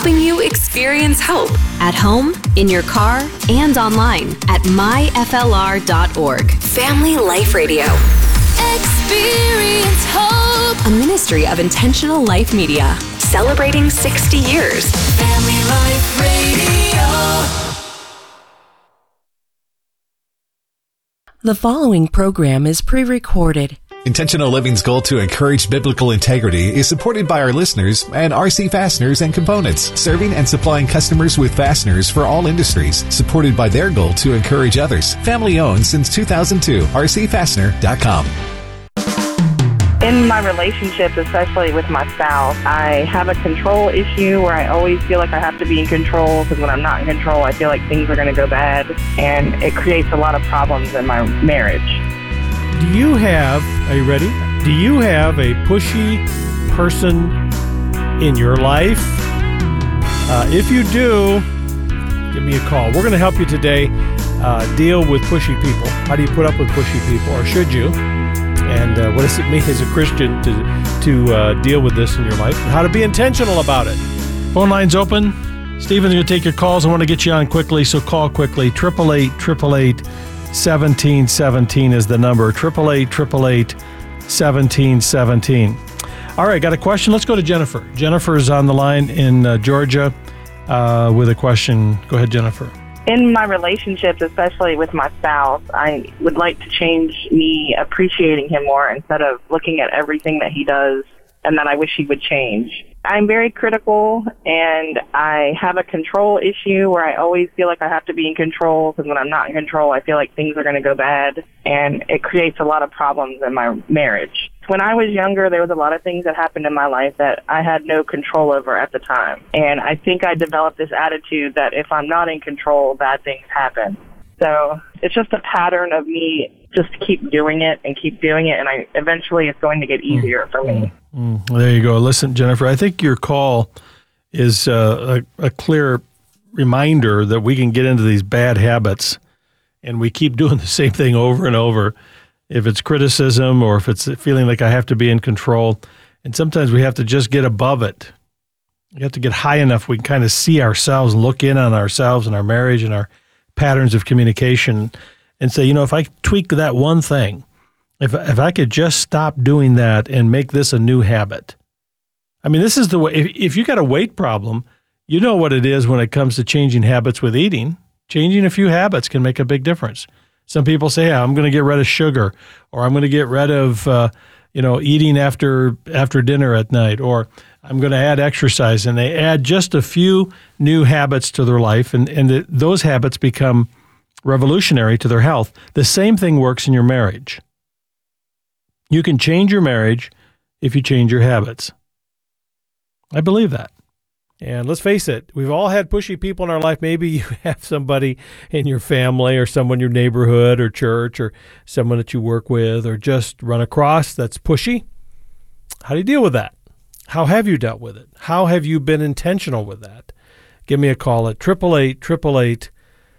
helping you experience hope at home, in your car, and online at myflr.org. Family Life Radio. Experience hope. A ministry of Intentional Life Media. Celebrating 60 years. Family Life Radio. The following program is pre-recorded. Intentional Living's goal to encourage biblical integrity is supported by our listeners and RC Fasteners and Components, serving and supplying customers with fasteners for all industries, supported by their goal to encourage others. Family owned since 2002. rcfastener.com. In my relationships, especially with my spouse, I have a control issue where I always feel like I have to be in control, because when I'm not in control, I feel like things are going to go bad, and it creates a lot of problems in my marriage. Do you have, are you ready? Do you have a pushy person in your life? If you do, give me a call. We're going to help you today deal with pushy people. How do you put up with pushy people, or should you? And what does it mean as a Christian to deal with this in your life? And how to be intentional about it. Phone line's open. Stephen's going to take your calls. I want to get you on quickly, so call quickly. 888-888-1717 is the number. 888-888-1717. All right, got a question? Let's go to Jennifer. Jennifer is on the line in Georgia with a question. Go ahead, Jennifer. In my relationships, especially with my spouse, I would like to change me appreciating him more instead of looking at everything that he does and that I wish he would change. I'm very critical, and I have a control issue where I always feel like I have to be in control, because when I'm not in control, I feel like things are going to go bad, and it creates a lot of problems in my marriage. When I was younger, there was a lot of things that happened in my life that I had no control over at the time. And I think I developed this attitude that if I'm not in control, bad things happen. So it's just a pattern of me just keep doing it, and eventually it's going to get easier for me. There you go. Listen, Jennifer, I think your call is a clear reminder that we can get into these bad habits, and we keep doing the same thing over and over. If it's criticism, or if it's feeling like I have to be in control, and sometimes we have to just get above it. We have to get high enough we can kind of see ourselves and look in on ourselves and our marriage and our patterns of communication and say, if I tweak that one thing, if I could just stop doing that and make this a new habit. I mean, this is the way, if you got a weight problem, you know what it is when it comes to changing habits with eating. Changing a few habits can make a big difference. Some people say, I'm going to get rid of sugar, or I'm going to get rid of, eating after dinner at night, or I'm going to add exercise. And they add just a few new habits to their life, and those habits become revolutionary to their health. The same thing works in your marriage. You can change your marriage if you change your habits. I believe that. And let's face it, we've all had pushy people in our life. Maybe you have somebody in your family, or someone in your neighborhood or church, or someone that you work with or just run across that's pushy. How do you deal with that? How have you dealt with it? How have you been intentional with that? Give me a call at 888-888-1717,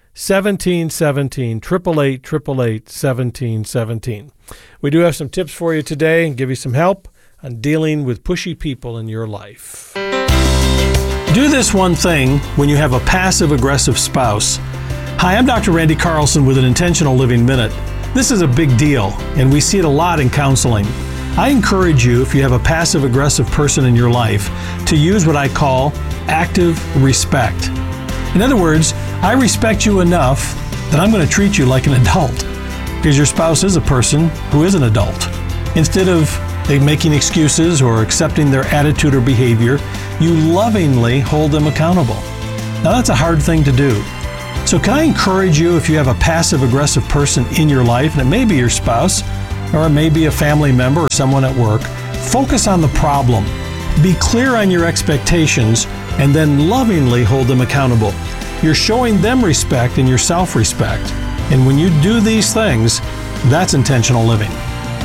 888-888-1717. We do have some tips for you today and give you some help on dealing with pushy people in your life. Do this one thing when you have a passive-aggressive spouse. Hi, I'm Dr. Randy Carlson with an Intentional Living Minute. This is a big deal, and we see it a lot in counseling. I encourage you, if you have a passive-aggressive person in your life, to use what I call active respect. In other words, I respect you enough that I'm going to treat you like an adult, because your spouse is a person who is an adult. Instead of making excuses or accepting their attitude or behavior, you lovingly hold them accountable. Now, that's a hard thing to do. So can I encourage you, if you have a passive-aggressive person in your life, and it may be your spouse, or it may be a family member or someone at work, focus on the problem. Be clear on your expectations, and then lovingly hold them accountable. You're showing them respect and your self-respect. And when you do these things, that's intentional living.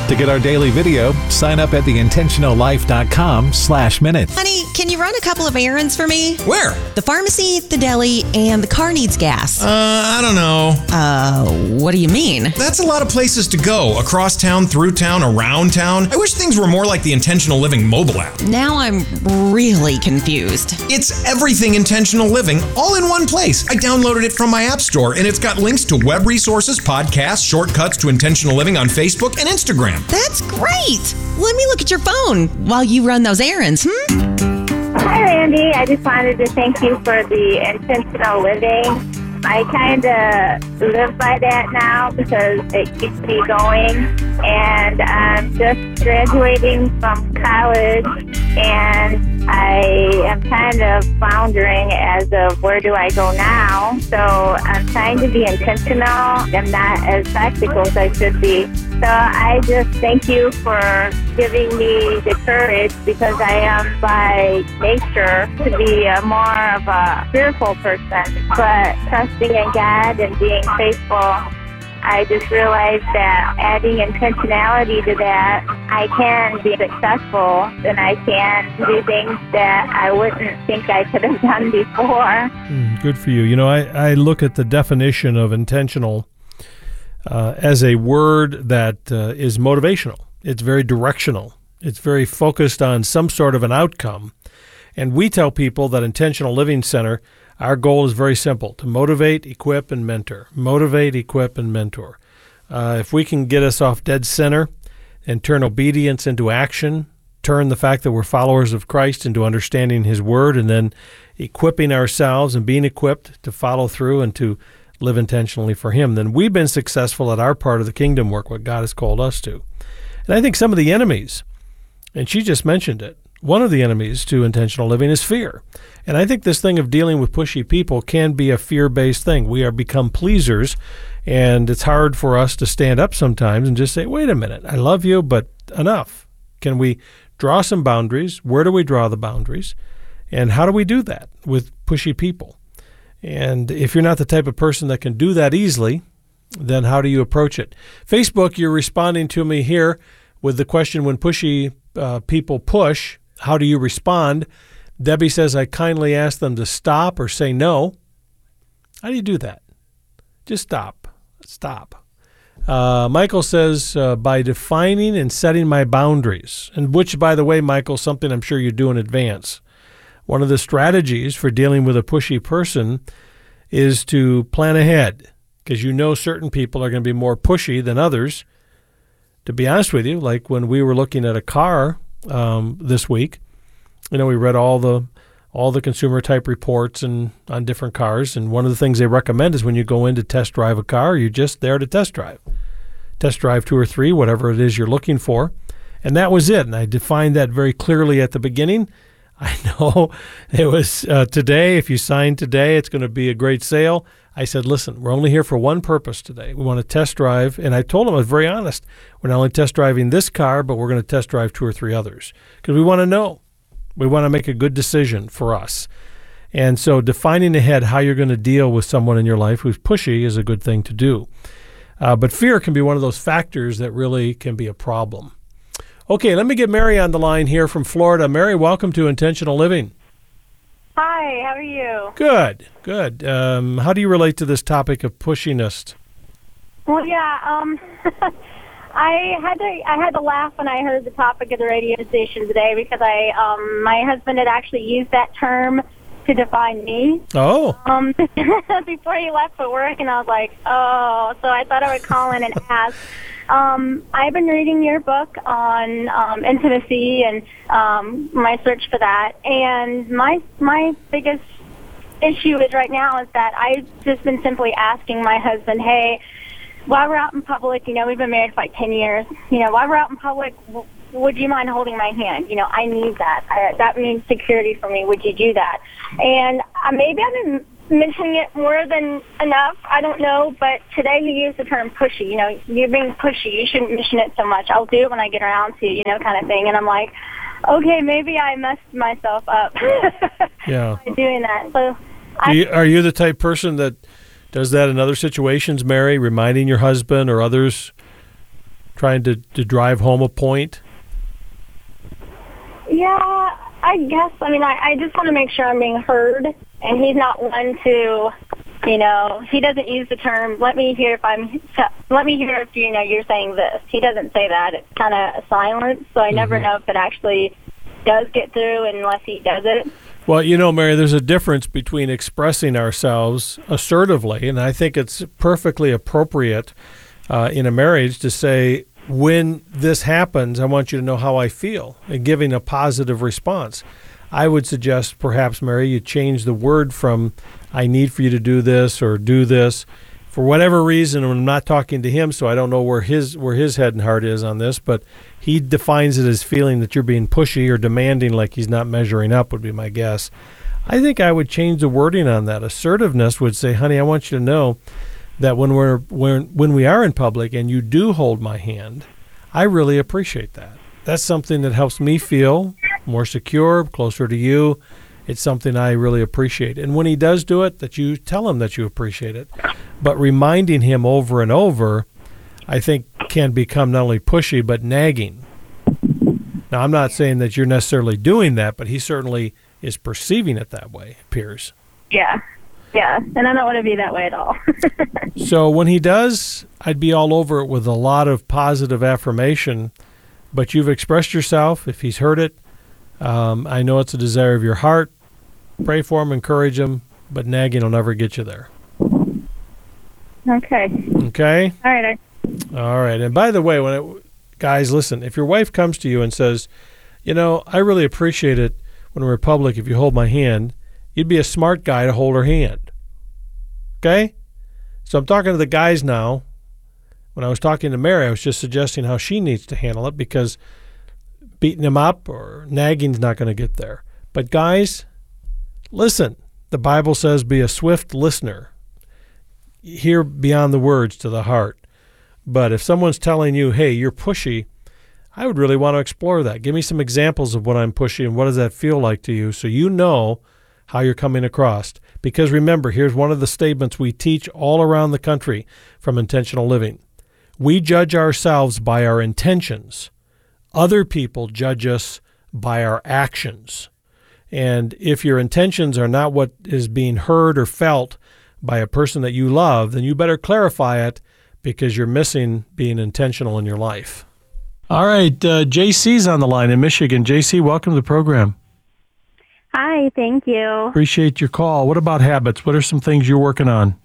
To get our daily video, sign up at theintentionallife.com/minutes. Honey, can you run a couple of errands for me? Where? The pharmacy, the deli, and the car needs gas. I don't know. What do you mean? That's a lot of places to go. Across town, through town, around town. I wish things were more like the Intentional Living mobile app. Now I'm really confused. It's everything Intentional Living, all in one place. I downloaded it from my app store, and it's got links to web resources, podcasts, shortcuts to Intentional Living on Facebook and Instagram. That's great. Let me look at your phone while you run those errands, Hi, Randy. I just wanted to thank you for the intentional living. I kind of live by that now because it keeps me going. And I'm just graduating from college, and I am kind of floundering as of where do I go now. So I'm trying to be intentional. I'm not as practical as I should be. So I just thank you for giving me the courage, because I am by nature to be more of a fearful person, but trusting in God and being faithful. I just realized that adding intentionality to that, I can be successful, and I can do things that I wouldn't think I could have done before. Good for you. You know, I look at the definition of intentional as a word that is motivational. It's very directional. It's very focused on some sort of an outcome. And we tell people that Intentional Living Center, our goal is very simple: to motivate, equip, and mentor. Motivate, equip, and mentor. If we can get us off dead center and turn obedience into action, turn the fact that we're followers of Christ into understanding His Word, and then equipping ourselves and being equipped to follow through and to live intentionally for Him, then we've been successful at our part of the kingdom work, what God has called us to. And I think some of the enemies, and she just mentioned it, one of the enemies to intentional living is fear. And I think this thing of dealing with pushy people can be a fear-based thing. We are become pleasers, and it's hard for us to stand up sometimes and just say, wait a minute, I love you, but enough. Can we draw some boundaries? Where do we draw the boundaries? And how do we do that with pushy people? And if you're not the type of person that can do that easily, then how do you approach it? Facebook, you're responding to me here with the question, when pushy people push, how do you respond? Debbie says, I kindly ask them to stop or say no. How do you do that? Just stop. Stop. Michael says, by defining and setting my boundaries, and which, by the way, Michael, something I'm sure you do in advance. One of the strategies for dealing with a pushy person is to plan ahead, because you know certain people are going to be more pushy than others. To be honest with you, like when we were looking at a car this week, you know, we read all the consumer type reports and on different cars, and one of the things they recommend is when you go in to test drive a car, you're just there to test drive 2 or 3, whatever it is you're looking for, and that was it. And I defined that very clearly at the beginning. I know it was today. If you sign today, it's going to be a great sale. I said, listen, we're only here for one purpose today. We want to test drive. And I told them, I was very honest, we're not only test driving this car, but we're going to test drive 2 or 3 others, because we want to know. We want to make a good decision for us. And so defining ahead how you're going to deal with someone in your life who's pushy is a good thing to do. But fear can be one of those factors that really can be a problem. Okay, let me get Mary on the line here from Florida. Mary, welcome to Intentional Living. Hi, how are you? Good, good. How do you relate to this topic of pushiness? Well, yeah, I had to laugh when I heard the topic of the radio station today, because my husband had actually used that term to define me. Oh. Before he left for work, and I was like, oh, so I thought I would call in and ask. I've been reading your book on intimacy and my search for that, and my biggest issue is right now is that I've just been simply asking my husband, hey, while we're out in public, you know, we've been married for like 10 years, you know, while we're out in public, would you mind holding my hand? You know, I need that. That means security for me. Would you do that? And maybe I've been mentioning it more than enough. I don't know. But today you used the term pushy. You know, you're being pushy. You shouldn't mention it so much. I'll do it when I get around to, you know, kind of thing. And I'm like, okay, maybe I messed myself up Yeah. by doing that. So are you the type person that does that in other situations, Mary, reminding your husband or others trying to drive home a point? Yeah, I guess. I mean, I just want to make sure I'm being heard, and he's not one to, he doesn't use the term, let me hear if you're saying this. He doesn't say that. It's kind of silent, so I never know if it actually does get through unless he does it. Well, Mary, there's a difference between expressing ourselves assertively, and I think it's perfectly appropriate in a marriage to say, when this happens, I want you to know how I feel, and giving a positive response. I would suggest perhaps, Mary, you change the word from I need for you to do this or do this. For whatever reason, I'm not talking to him, so I don't know where his head and heart is on this, but he defines it as feeling that you're being pushy or demanding, like he's not measuring up, would be my guess. I think I would change the wording on that. Assertiveness would say, honey, I want you to know that when we are in public and you do hold my hand, I really appreciate that. That's something that helps me feel more secure, closer to you. It's something I really appreciate. And when he does do it, that you tell him that you appreciate it. But reminding him over and over, I think, can become not only pushy, but nagging. Now, I'm not saying that you're necessarily doing that, but he certainly is perceiving it that way, it appears. Yeah. Yeah, and I don't want to be that way at all. So when he does, I'd be all over it with a lot of positive affirmation, but you've expressed yourself. If he's heard it, I know it's a desire of your heart. Pray for him, encourage him, but nagging will never get you there. Okay. Okay? All right. All right. And by the way, guys, listen, if your wife comes to you and says, I really appreciate it when we're in public if you hold my hand, you'd be a smart guy to hold her hand. Okay? So I'm talking to the guys now. When I was talking to Mary, I was just suggesting how she needs to handle it, because beating him up or nagging's not going to get there. But guys, listen. The Bible says be a swift listener. Hear beyond the words to the heart. But if someone's telling you, hey, you're pushy, I would really want to explore that. Give me some examples of what I'm pushy and what does that feel like to you, so you know how you're coming across. Because remember, here's one of the statements we teach all around the country from Intentional Living. We judge ourselves by our intentions. Other people judge us by our actions. And if your intentions are not what is being heard or felt by a person that you love, then you better clarify it, because you're missing being intentional in your life. All right, JC's on the line in Michigan. JC, welcome to the program. Hi, thank you. Appreciate your call. What about habits? What are some things you're working on?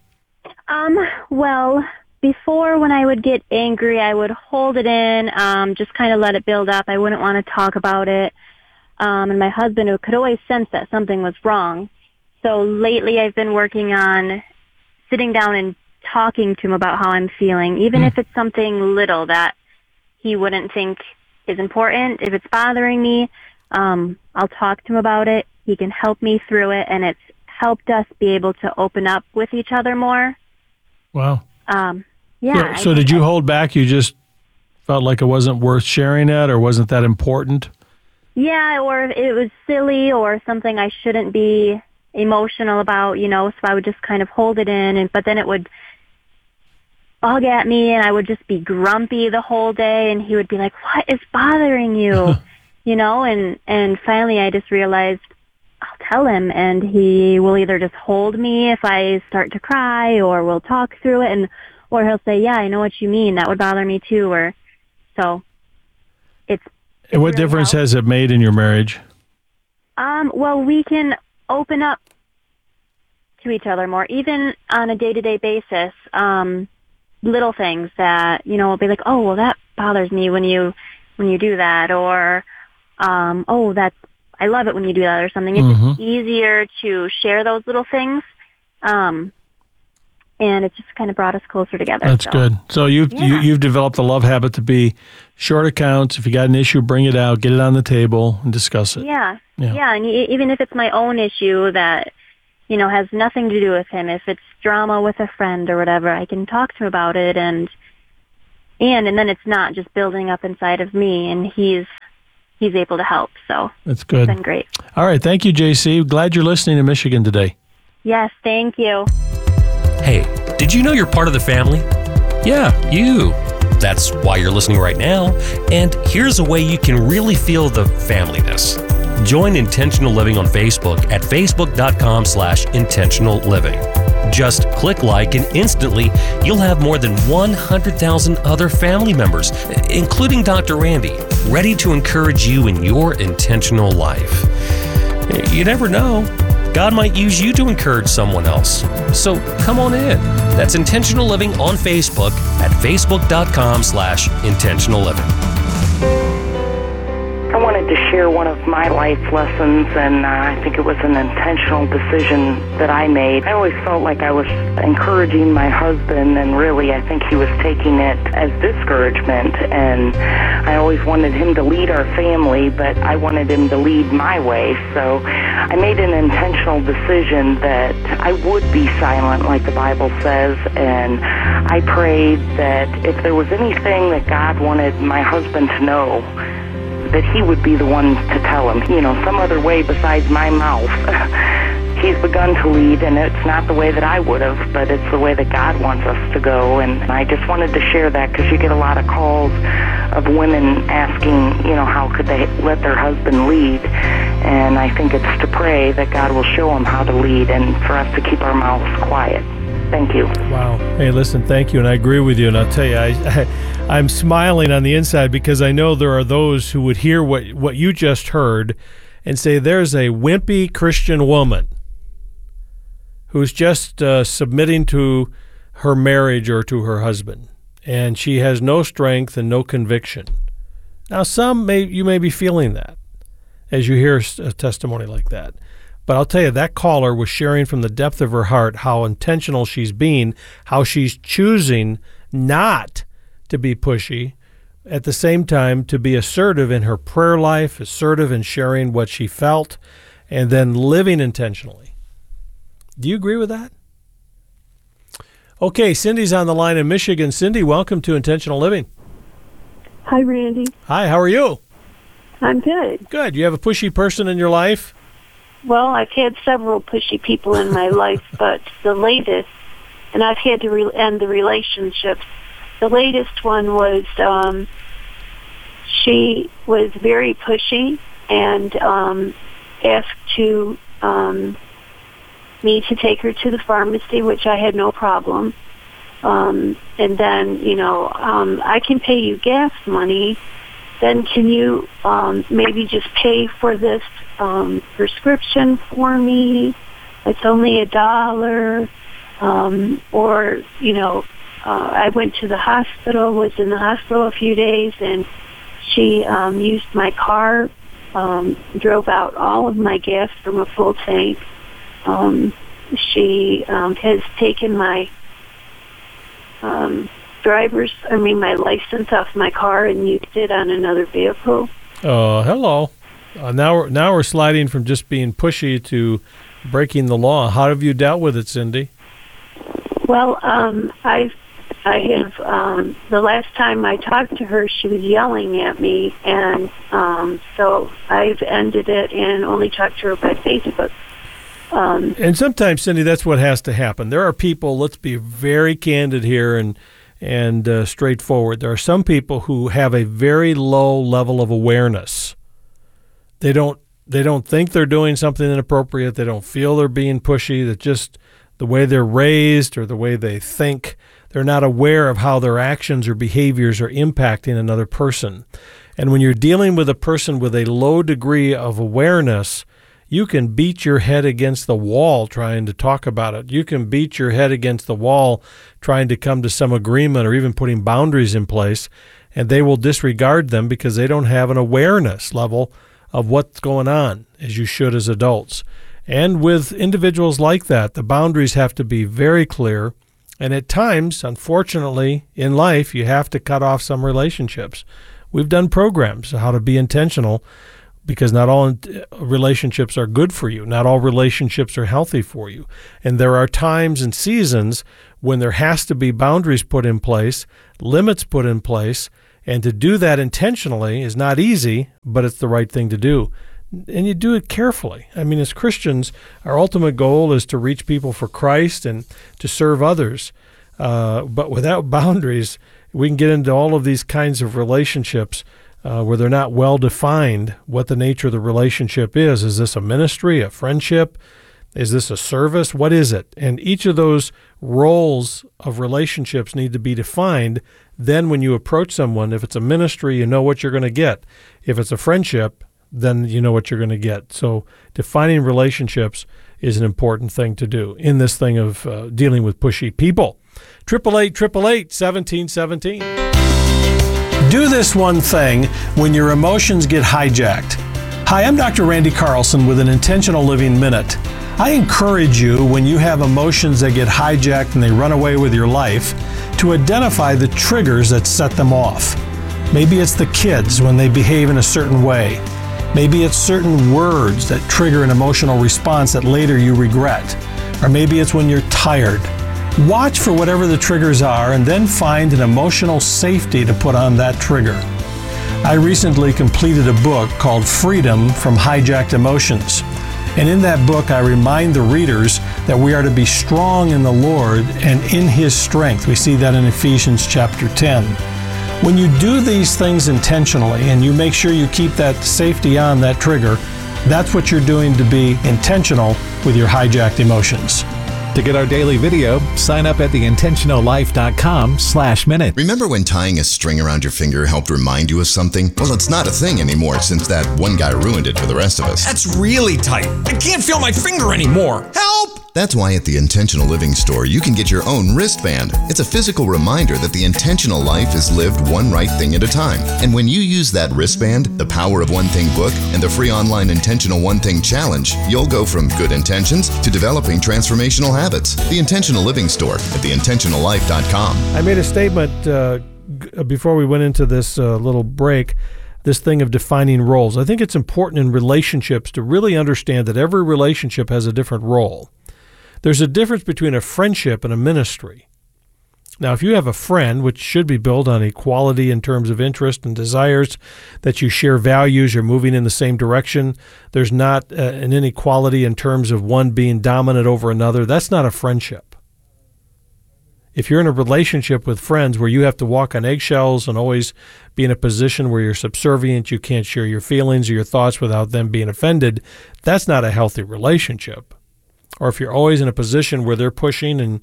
Well, before, when I would get angry, I would hold it in, just kind of let it build up. I wouldn't want to talk about it. And my husband could always sense that something was wrong. So lately I've been working on sitting down and talking to him about how I'm feeling, even if it's something little that he wouldn't think is important. If it's bothering me, I'll talk to him about it. He can help me through it, and it's helped us be able to open up with each other more. Wow. Yeah. So did you hold back? You just felt like it wasn't worth sharing it, or wasn't that important? Yeah, or it was silly or something I shouldn't be emotional about, so I would just kind of hold it in, but then it would bug at me, and I would just be grumpy the whole day, and he would be like, what is bothering you? And finally I just realized I'll tell him, and he will either just hold me if I start to cry, or we'll talk through it, or he'll say, yeah, I know what you mean, that would bother me too, so it's and what really difference has it made in your marriage? Well, we can open up to each other more, even on a day-to-day basis. Little things that, will be like, oh, well, that bothers me when you do that, or, I love it when you do that, or something. It's just easier to share those little things. And it's just kind of brought us closer together. That's good. So you've developed a love habit to be short accounts. If you got an issue, bring it out, get it on the table, and discuss it. Yeah. And even if it's my own issue that, has nothing to do with him, if it's drama with a friend or whatever, I can talk to him about it, and then it's not just building up inside of me, and he's able to help. So that's good. It's been great. All right. Thank you, JC. Glad you're listening to Michigan today. Yes, thank you. Hey, did you know you're part of the family? Yeah, you. That's why you're listening right now. And here's a way you can really feel the familyness. Join Intentional Living on Facebook at facebook.com/intentional living. Just click like and instantly you'll have more than 100,000 other family members, including Dr. Randy, ready to encourage you in your intentional life. You never know. God might use you to encourage someone else. So come on in. That's Intentional Living on Facebook at facebook.com/intentional living. I wanted to share one of my life lessons, and I think it was an intentional decision that I made. I always felt like I was encouraging my husband, and really I think he was taking it as discouragement, and I always wanted him to lead our family, but I wanted him to lead my way. So I made an intentional decision that I would be silent, like the Bible says, and I prayed that if there was anything that God wanted my husband to know, that he would be the one to tell him, some other way besides my mouth. He's begun to lead, and it's not the way that I would have, but it's the way that God wants us to go. And I just wanted to share that because you get a lot of calls of women asking, how could they let their husband lead? And I think it's to pray that God will show them how to lead and for us to keep our mouths quiet. Thank you. Wow. Hey, listen, thank you, and I agree with you. And I'll tell you, I'm smiling on the inside because I know there are those who would hear what you just heard and say, there's a wimpy Christian woman who's just submitting to her marriage or to her husband, and she has no strength and no conviction. Now, you may be feeling that as you hear a testimony like that. But I'll tell you, that caller was sharing from the depth of her heart how intentional she's being, how she's choosing not to be pushy, at the same time to be assertive in her prayer life, assertive in sharing what she felt, and then living intentionally. Do you agree with that? Okay, Cindy's on the line in Michigan. Cindy, welcome to Intentional Living. Hi, Randy. Hi, how are you? I'm good. Good. You have a pushy person in your life? Well, I've had several pushy people in my life, but the latest, and I've had to end the relationships. The latest one was she was very pushy and asked me to take her to the pharmacy, which I had no problem. And then, I can pay you gas money. Then can you maybe just pay for this prescription for me? It's only $1. Or, I went to the hospital, was in the hospital a few days, and she used my car, drove out all of my gas from a full tank. She has taken my my license off my car and used it on another vehicle. Oh, hello. Now we're sliding from just being pushy to breaking the law. How have you dealt with it, Cindy? Well, I have, the last time I talked to her, she was yelling at me, and so I've ended it and only talked to her by Facebook. And sometimes, Cindy, that's what has to happen. There are people, let's be very candid here and straightforward. There are some people who have a very low level of awareness. They don't think they're doing something inappropriate. They don't feel they're being pushy. That just the way they're raised or the way they think, they're not aware of how their actions or behaviors are impacting another person. And when you're dealing with a person with a low degree of awareness, you can beat your head against the wall trying to talk about it. You can beat your head against the wall trying to come to some agreement or even putting boundaries in place, and they will disregard them because they don't have an awareness level of what's going on, as you should as adults. And with individuals like that, the boundaries have to be very clear, and at times, unfortunately, in life, you have to cut off some relationships. We've done programs on how to be intentional, because not all relationships are good for you. Not all relationships are healthy for you. And there are times and seasons when there has to be boundaries put in place, limits put in place, and to do that intentionally is not easy, but it's the right thing to do. And you do it carefully. I mean, as Christians, our ultimate goal is to reach people for Christ and to serve others. But without boundaries, we can get into all of these kinds of relationships where they're not well defined what the nature of the relationship is. Is this a ministry, a friendship? Is this a service? What is it? And each of those roles of relationships need to be defined. Then when you approach someone, if it's a ministry, you know what you're going to get. If it's a friendship, then you know what you're going to get. So defining relationships is an important thing to do in this thing of dealing with pushy people. 888-888-1717. Do this one thing when your emotions get hijacked. Hi, I'm Dr. Randy Carlson with an Intentional Living Minute. I encourage you, when you have emotions that get hijacked and they run away with your life, to identify the triggers that set them off. Maybe it's the kids when they behave in a certain way. Maybe it's certain words that trigger an emotional response that later you regret. Or maybe it's when you're tired. Watch for whatever the triggers are and then find an emotional safety to put on that trigger. I recently completed a book called Freedom from Hijacked Emotions. And in that book, I remind the readers that we are to be strong in the Lord and in His strength. We see that in Ephesians chapter 10. When you do these things intentionally and you make sure you keep that safety on that trigger, that's what you're doing to be intentional with your hijacked emotions. To get our daily video, sign up at theintentionallife.com/minute. Remember when tying a string around your finger helped remind you of something? Well, it's not a thing anymore since that one guy ruined it for the rest of us. That's really tight. I can't feel my finger anymore. Help! That's why at the Intentional Living store, you can get your own wristband. It's a physical reminder that the intentional life is lived one right thing at a time. And when you use that wristband, the Power of One Thing book, and the free online Intentional One Thing Challenge, you'll go from good intentions to developing transformational habits. The Intentional Living store at theintentionallife.com. I made a statement before we went into this little break, this thing of defining roles. I think it's important in relationships to really understand that every relationship has a different role. There's a difference between a friendship and a ministry. Now, if you have a friend, which should be built on equality in terms of interest and desires, that you share values, you're moving in the same direction, there's not an inequality in terms of one being dominant over another, that's not a friendship. If you're in a relationship with friends where you have to walk on eggshells and always be in a position where you're subservient, you can't share your feelings or your thoughts without them being offended, that's not a healthy relationship. Or if you're always in a position where they're pushing and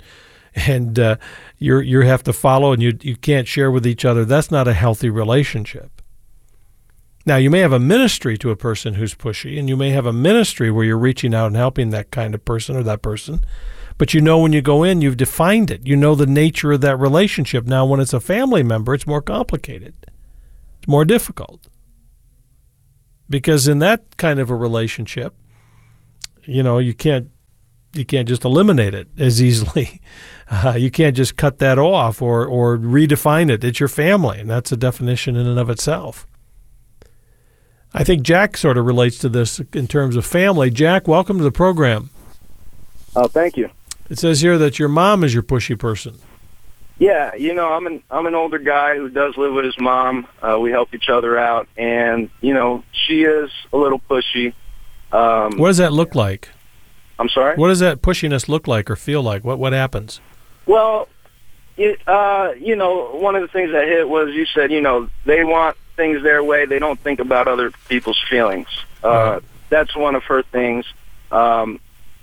you have to follow and you can't share with each other, that's not a healthy relationship. Now, you may have a ministry to a person who's pushy, and you may have a ministry where you're reaching out and helping that kind of person or that person, but you know when you go in, you've defined it. You know the nature of that relationship. Now, when it's a family member, it's more complicated. It's more difficult. Because in that kind of a relationship, you can't just eliminate it as easily. You can't just cut that off or redefine it. It's your family, and that's a definition in and of itself. I think Jack sort of relates to this in terms of family. Jack, welcome to the program. Oh, thank you. It says here that your mom is your pushy person. Yeah, I'm an older guy who does live with his mom. We help each other out, and she is a little pushy. What does that look like? I'm sorry? What does that pushiness look like or feel like? What happens? Well, one of the things that hit was you said, they want things their way. They don't think about other people's feelings. That's one of her things. I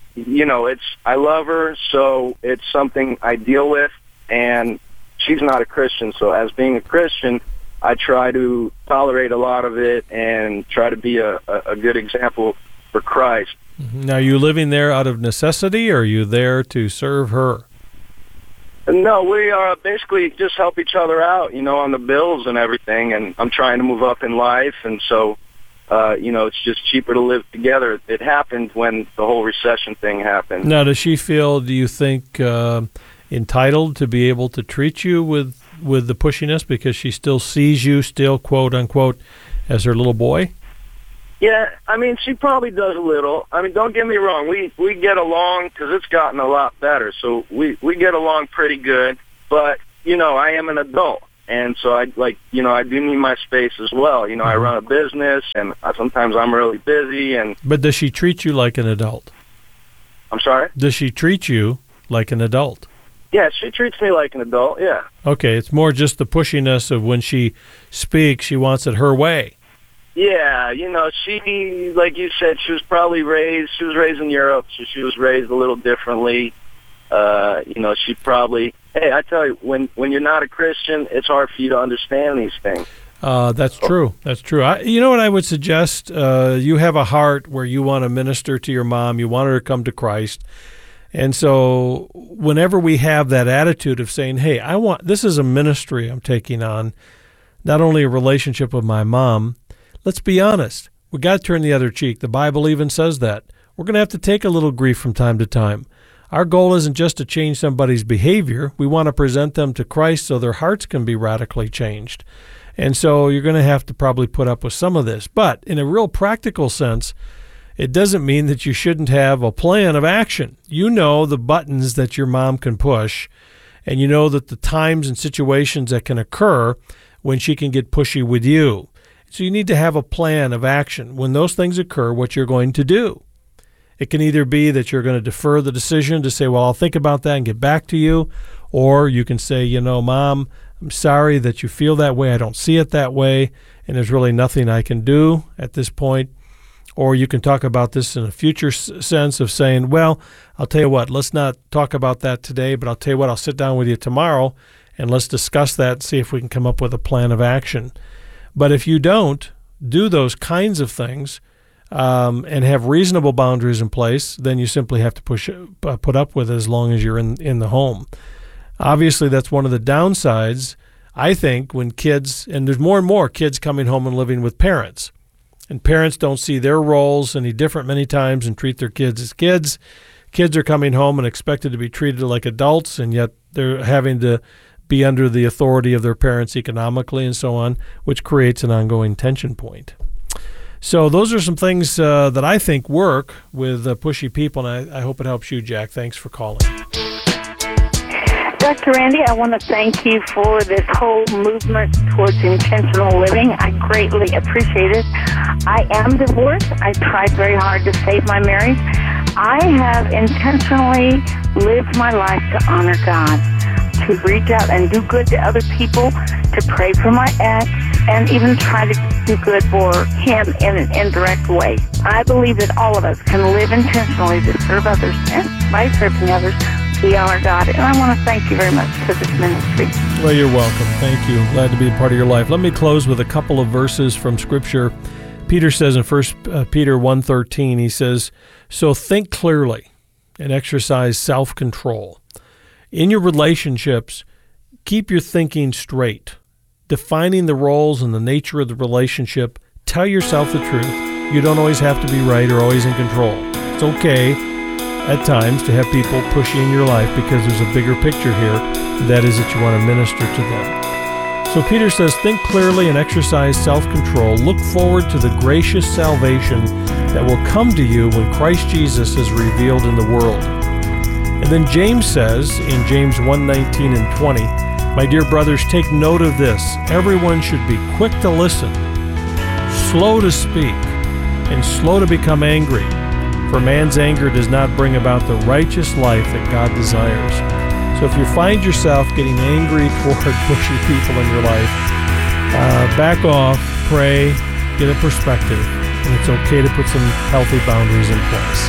love her, so it's something I deal with, and she's not a Christian. So as being a Christian, I try to tolerate a lot of it and try to be a good example for Christ. Now, are you living there out of necessity, or are you there to serve her? No, we basically just help each other out, on the bills and everything, and I'm trying to move up in life, and so, it's just cheaper to live together. It happened when the whole recession thing happened. Now, does she feel, do you think, entitled to be able to treat you with the pushiness because she still sees you still, quote, unquote, as her little boy? Yeah, she probably does a little. Don't get me wrong. We get along because it's gotten a lot better. So we get along pretty good. But, I am an adult. And so I do need my space as well. I run a business, and sometimes I'm really busy. But does she treat you like an adult? I'm sorry? Does she treat you like an adult? Yeah, she treats me like an adult, yeah. Okay, it's more just the pushiness of when she speaks, she wants it her way. Yeah, she, like you said, she was raised in Europe, so she was raised a little differently. She probably, hey, I tell you, when you're not a Christian, it's hard for you to understand these things. That's true. That's true. You know what I would suggest? You have a heart where you want to minister to your mom. You want her to come to Christ. And so whenever we have that attitude of saying, hey, this is a ministry I'm taking on, not only a relationship with my mom, let's be honest. We got to turn the other cheek. The Bible even says that. We're going to have to take a little grief from time to time. Our goal isn't just to change somebody's behavior. We want to present them to Christ so their hearts can be radically changed. And so you're going to have to probably put up with some of this. But in a real practical sense, it doesn't mean that you shouldn't have a plan of action. You know the buttons that your mom can push, and you know that the times and situations that can occur when she can get pushy with you. So you need to have a plan of action. When those things occur, what you're going to do. It can either be that you're going to defer the decision to say, well, I'll think about that and get back to you, or you can say, Mom, I'm sorry that you feel that way. I don't see it that way, and there's really nothing I can do at this point. Or you can talk about this in a future sense of saying, well, I'll tell you what, let's not talk about that today, but I'll tell you what, I'll sit down with you tomorrow and let's discuss that and see if we can come up with a plan of action. But if you don't do those kinds of things and have reasonable boundaries in place, then you simply have to put up with it as long as you're in the home. Obviously, that's one of the downsides, I think, when kids, and there's more and more kids coming home and living with parents. And parents don't see their roles any different many times and treat their kids as kids. Kids are coming home and expected to be treated like adults, and yet they're having to be under the authority of their parents economically and so on, which creates an ongoing tension point. So those are some things that I think work with pushy people, and I hope it helps you, Jack. Thanks for calling. Dr. Randy, I want to thank you for this whole movement towards intentional living. I greatly appreciate it. I am divorced. I tried very hard to save my marriage. I have intentionally lived my life to honor God, to reach out and do good to other people, to pray for my ex, and even try to do good for him in an indirect way. I believe that all of us can live intentionally to serve others, and by serving others, we honor God. And I want to thank you very much for this ministry. Well, you're welcome. Thank you. Glad to be a part of your life. Let me close with a couple of verses from Scripture. Peter says in 1 Peter 1:13, he says, so think clearly and exercise self-control. In your relationships, keep your thinking straight, defining the roles and the nature of the relationship. Tell yourself the truth. You don't always have to be right or always in control. It's okay at times to have people pushy in your life because there's a bigger picture here. That is that you want to minister to them. So Peter says, think clearly and exercise self-control. Look forward to the gracious salvation that will come to you when Christ Jesus is revealed in the world. And then James says in James 1:19 and 20, my dear brothers, take note of this. Everyone should be quick to listen, slow to speak, and slow to become angry. For man's anger does not bring about the righteous life that God desires. So if you find yourself getting angry toward pushy people in your life, back off, pray, get a perspective, and it's okay to put some healthy boundaries in place.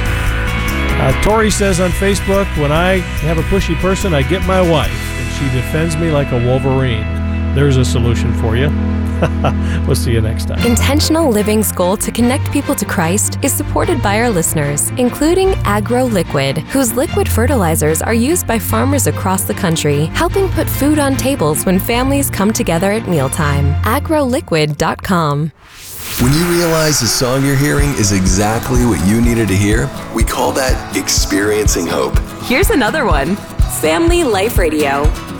Tori says on Facebook, when I have a pushy person, I get my wife, and she defends me like a Wolverine. There's a solution for you. We'll see you next time. Intentional Living's goal to connect people to Christ is supported by our listeners, including AgroLiquid, whose liquid fertilizers are used by farmers across the country, helping put food on tables when families come together at mealtime. agroliquid.com. When you realize the song you're hearing is exactly what you needed to hear, we call that experiencing hope. Here's another one. Family Life Radio.